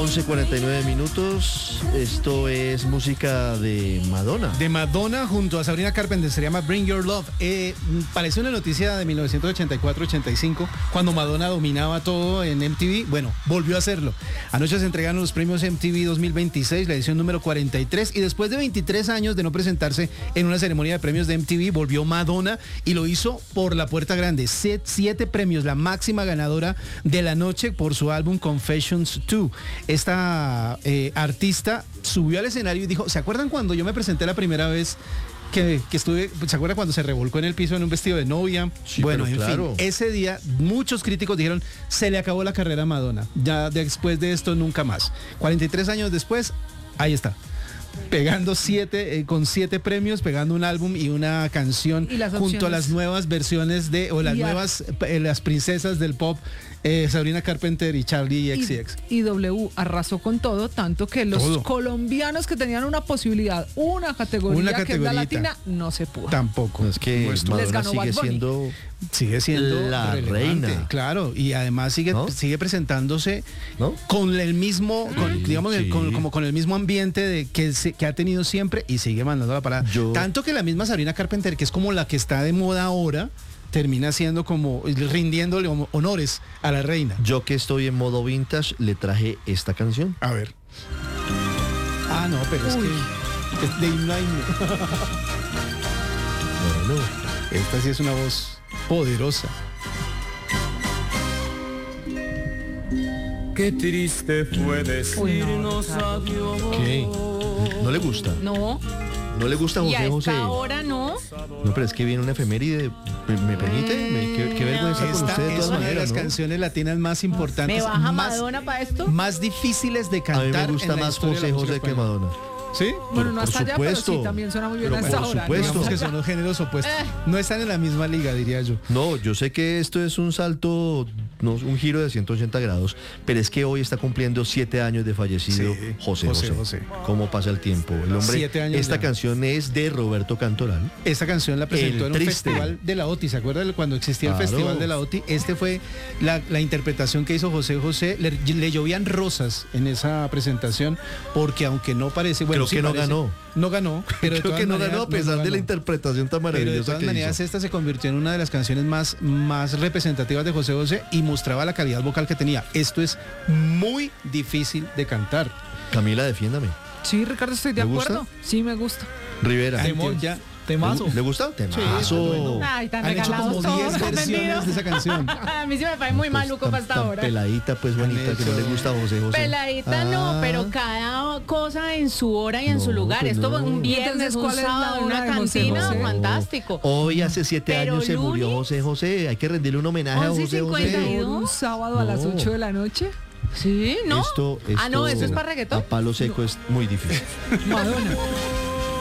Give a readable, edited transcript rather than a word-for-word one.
11:49. Esto es música de Madonna. De Madonna junto a Sabrina Carpenter, se llama Bring Your Love. Parece una noticia de 1984-85, cuando Madonna dominaba todo en MTV. Bueno, volvió a hacerlo. Anoche se entregaron los premios MTV 2026, la edición número 43, y después de 23 años de no presentarse en una ceremonia de premios de MTV, volvió Madonna y lo hizo por la puerta grande. 7 premios, la máxima ganadora de la noche por su álbum Confessions 2. Esta artista subió al escenario y dijo, ¿se acuerdan cuando yo me presenté la primera vez que estuve? ¿Se acuerdan cuando se revolcó en el piso en un vestido de novia? Sí, bueno, en claro. fin, ese día muchos críticos dijeron, se le acabó la carrera a Madonna. Ya después de esto nunca más. 43 años después, ahí está. Pegando con 7 premios, pegando un álbum y una canción junto a las nuevas versiones las princesas del pop, Sabrina Carpenter y Charlie XCX. Y W arrasó con todo, tanto que los colombianos que tenían una posibilidad, una categoría que es la latina, no se pudo. Tampoco. Es que Madonna sigue siendo la reina. Claro, y además sigue presentándose, ¿no?, con el mismo, con el mismo ambiente que ha tenido siempre, y sigue mandando la parada. Tanto que la misma Sabrina Carpenter, que es como la que está de moda ahora, termina siendo como rindiéndole honores a la reina. Yo, que estoy en modo vintage, le traje esta canción. A ver. No, pero es que es de himno a himno. Bueno, esta sí es una voz poderosa. Qué triste fue decirnos adiós. ¿Qué? ¿No le gusta? No. ¿No le gusta José José? Y a esta hora no. No, pero es que viene una efeméride. ¿Me permite? Qué vergüenza con usted de todas es una de maneras, las ¿no? canciones latinas más importantes. ¿Me baja Madonna para esto? Más difíciles de A cantar. mí me gusta más José José que Madonna. ¿Sí? Bueno, no hasta allá, pero sí, también suena muy bien a esta hora. Por supuesto. Digamos que son los géneros opuestos. No están en la misma liga, diría yo. No, yo sé que esto es un salto, un giro de 180 grados, pero es que hoy está cumpliendo 7 años de fallecido José José. ¿Cómo pasa el tiempo? El hombre, 7 años esta ya. canción es de Roberto Cantoral. Esta canción la presentó en un festival de la OTI. ¿Se acuerda cuando existía el festival de la OTI? Este fue la interpretación que hizo José José. Le llovían rosas en esa presentación, porque aunque no parece... Bueno, creo que no ganó. No ganó, pero creo que no ganó a pesar de la interpretación tan maravillosa. Pero de todas maneras, esta se convirtió en una de las canciones más representativas de José José y mostraba la calidad vocal que tenía. Esto es muy difícil de cantar. Camila, defiéndame. Sí, Ricardo, estoy de acuerdo. ¿Gusta? Sí, me gusta. Rivera. Temazo. ¿Le gusta? Temazo. Ay, tan Han hecho como 10 versiones de esa canción. A mí sí me parece muy maluco para esta hora. Peladita, pues, bonita, que no le gusta a José José. Peladita no, pero cada cosa en su hora y en su lugar. Esto fue un viernes, un sábado, una cantina, fantástico. Hoy hace 7 años se murió José José. Hay que rendirle un homenaje a José José. ¿Un sábado a las 8 de la noche? Sí, ¿no? Esto no, eso es para reggaetón. A palo seco es muy difícil. Madonna.